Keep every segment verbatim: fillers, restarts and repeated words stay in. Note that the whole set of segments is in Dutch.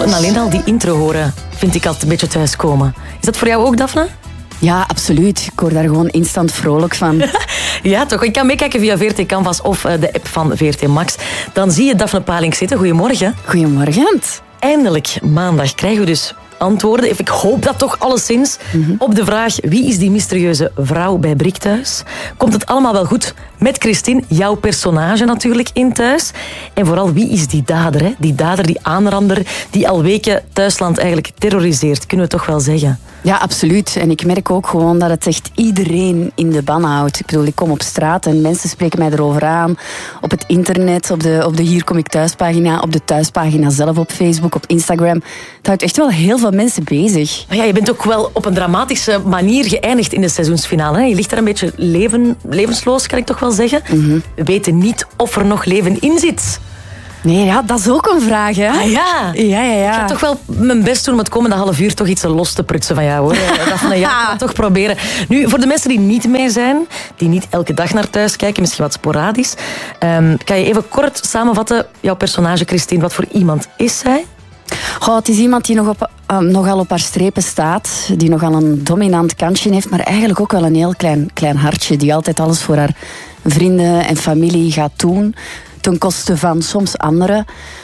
En alleen al die intro horen vind ik altijd een beetje thuiskomen. Is dat voor jou ook, Daphne? Ja, absoluut. Ik word daar gewoon instant vrolijk van. Ja, toch. Je kan meekijken via V R T Canvas of de app van V R T Max. Dan zie je Daphne Paling zitten. Goedemorgen. Goedemorgen. Eindelijk, maandag, krijgen we dus antwoorden. Ik hoop dat toch alleszins. Mm-hmm. Op de vraag, wie is die mysterieuze vrouw bij Brik thuis? Komt het allemaal wel goed met Christine, jouw personage natuurlijk, in thuis? En vooral, wie is die dader? Hè? Die dader, die aanrander, die al weken Thuisland eigenlijk terroriseert, kunnen we toch wel zeggen? Ja, absoluut. En ik merk ook gewoon dat het echt iedereen in de ban houdt. Ik bedoel, ik kom op straat en mensen spreken mij erover aan. Op het internet, op de, op de Hier Kom Ik Thuispagina, op de thuispagina zelf op Facebook, op Instagram. Het houdt echt wel heel veel mensen bezig. Maar ja, je bent ook wel op een dramatische manier geëindigd in de seizoensfinale. Hè? Je ligt daar een beetje leven, levensloos, kan ik toch wel zeggen. Mm-hmm. We weten niet of er nog leven in zit. Nee, ja, dat is ook een vraag, hè? Ah, ja. Ja, ja, ja. Ik ga toch wel mijn best doen om het komende half uur toch iets los te prutsen van jou, hoor. Daphne, ja, ik ga toch proberen. Nu, voor de mensen die niet mee zijn, die niet elke dag naar thuis kijken, misschien wat sporadisch, um, kan je even kort samenvatten, jouw personage Christine, wat voor iemand is zij? Goh, het is iemand die nog op, uh, nogal op haar strepen staat, die nogal een dominant kantje heeft, maar eigenlijk ook wel een heel klein, klein hartje, die altijd alles voor haar vrienden en familie gaat doen, ten koste van soms anderen.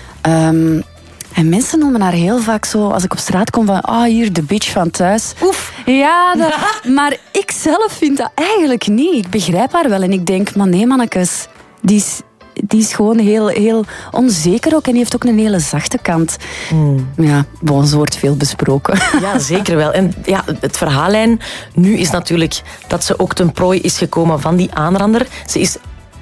Um, en mensen noemen haar heel vaak zo, als ik op straat kom, van ah, oh, hier, de bitch van thuis. Oef. Ja, dat, maar ik zelf vind dat eigenlijk niet. Ik begrijp haar wel en ik denk, maar nee, mannekes, die is... Die is gewoon heel, heel onzeker ook. En die heeft ook een hele zachte kant. Mm. Ja, bon, zo wordt veel besproken. Ja, zeker wel. En ja, het verhaallijn nu is natuurlijk dat ze ook ten prooi is gekomen van die aanrander. Ze is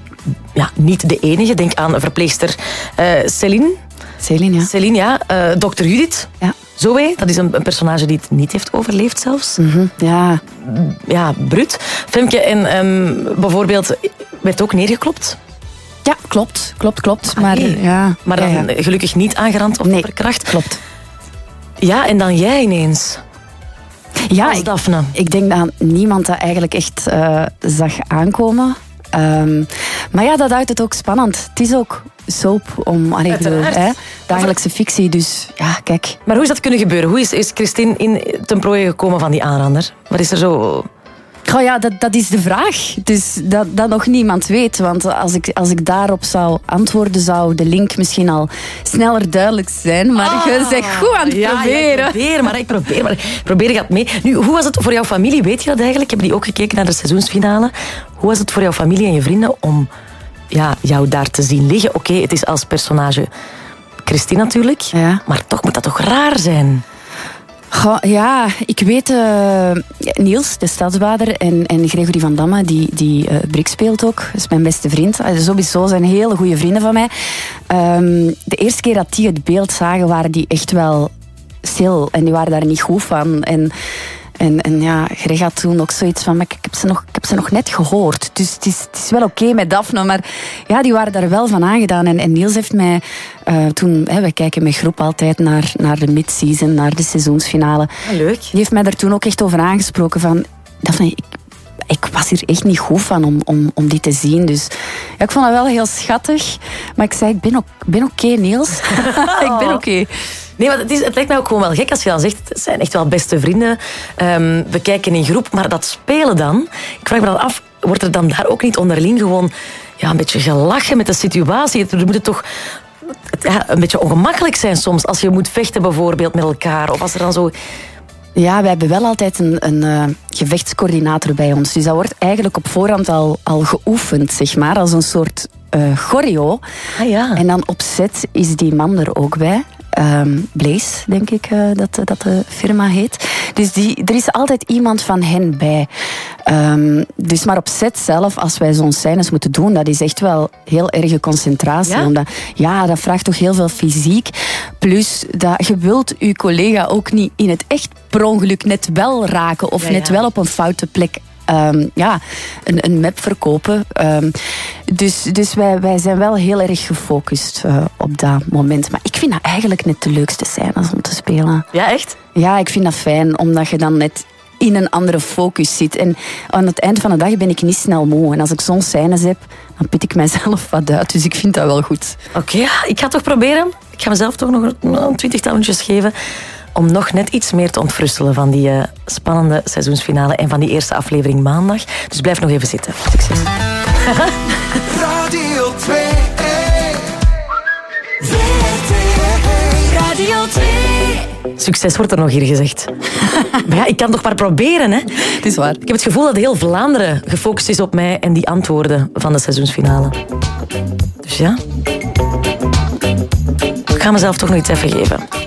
ja, niet de enige. Denk aan verpleegster uh, Céline. Céline, ja. Céline, ja. Uh, dokter Judith. Ja. Zoe, dat is een, een personage die het niet heeft overleefd zelfs. Mm-hmm, ja. Ja, bruut. Femke en um, bijvoorbeeld werd ook neergeklopt. Ja, klopt, klopt, klopt. Ah, maar nee. ja, maar dan ja, ja. gelukkig niet aangerand of nee, verkracht. Klopt. Ja, en dan jij ineens. Ja, als Daphne. Ik, ik denk dat niemand dat eigenlijk echt uh, zag aankomen. Um, maar ja, dat houdt het ook spannend. Het is ook soap om... Allee, bedoel, hè, dagelijkse fictie, dus ja, kijk. Maar hoe is dat kunnen gebeuren? Hoe is, is Christine in ten prooi gekomen van die aanrander? Wat is er zo... Goh, ja, dat, dat is de vraag. Dus dat, dat nog niemand weet. Want als ik, als ik daarop zou antwoorden, zou de link misschien al sneller duidelijk zijn. Maar ah, je bent goed aan het ja, proberen. Ja, ik probeer, maar ik probeer, maar ik probeer gaat mee. Nu, hoe was het voor jouw familie? Weet je dat eigenlijk? Hebben die ook gekeken naar de seizoensfinale? Hoe was het voor jouw familie en je vrienden om ja, jou daar te zien liggen? Oké, okay, het is als personage Christine natuurlijk. Ja. Maar toch moet dat toch raar zijn? Goh, ja, ik weet uh, Niels, de stadsbader, en, en Gregory van Damme, die, die uh, Brik speelt ook. Dat is mijn beste vriend. Uh, sowieso zijn hele goede vrienden van mij. Um, de eerste keer dat die het beeld zagen, waren die echt wel stil. En die waren daar niet goed van. En, en, en ja, Greg had toen ook zoiets van, maar ik heb ze nog, ik heb ze nog net gehoord. Dus het is, het is wel oké okay met Daphne. Maar ja, die waren daar wel van aangedaan. En, en Niels heeft mij uh, toen... Hè, wij kijken met groep altijd naar, naar de mid-season, naar de seizoensfinale. Ja, leuk. Die heeft mij daar toen ook echt over aangesproken van... Daphne, ik, ik was hier echt niet goed van om, om, om dit te zien. Dus ja, ik vond dat wel heel schattig. Maar ik zei, ik ben, ook, ben oké, okay, Niels. ik ben oké. Okay. Nee, maar het, is, het lijkt mij ook gewoon wel gek als je dan zegt, het zijn echt wel beste vrienden. Um, we kijken in groep, maar dat spelen dan... Ik vraag me dan af, wordt er dan daar ook niet onderling gewoon ja, een beetje gelachen met de situatie? Er moet het toch ja, een beetje ongemakkelijk zijn soms als je moet vechten bijvoorbeeld met elkaar. Of als er dan zo... Ja, wij hebben wel altijd een, een uh, gevechtscoördinator bij ons. Dus dat wordt eigenlijk op voorhand al, al geoefend, zeg maar, als een soort uh, choreo. Ah, ja. En dan op set is die man er ook bij. Um, Blaze, denk ik uh, dat, dat de firma heet. Dus die, er is altijd iemand van hen bij. Um, dus maar op set zelf, als wij zo'n scènes moeten doen, dat is echt wel heel erge concentratie. Ja? Omdat, ja, dat vraagt toch heel veel fysiek. Plus, dat, je wilt je collega ook niet in het echt per ongeluk net wel raken of ja, net ja. wel op een foute plek Um, ja, een, een map verkopen. Um, dus dus wij, wij zijn wel heel erg gefocust uh, op dat moment. Maar ik vind dat eigenlijk net de leukste scènes om te spelen. Ja, echt? Ja, ik vind dat fijn, omdat je dan net in een andere focus zit. En aan het eind van de dag ben ik niet snel moe. En als ik zo'n scènes heb, dan put ik mijzelf wat uit. Dus ik vind dat wel goed. Oké, okay, ja, ik ga toch proberen. Ik ga mezelf toch nog een twintigtal minuutjes geven om nog net iets meer te ontfrustelen van die uh, spannende seizoensfinale en van die eerste aflevering maandag. Dus blijf nog even zitten. Succes. Radio twee. Radio twee. Succes wordt er nog hier gezegd. Maar ja, ik kan toch maar proberen, hè? Het is waar. Ik heb het gevoel dat heel Vlaanderen gefocust is op mij en die antwoorden van de seizoensfinale. Dus ja. Ik ga mezelf toch nog iets even geven.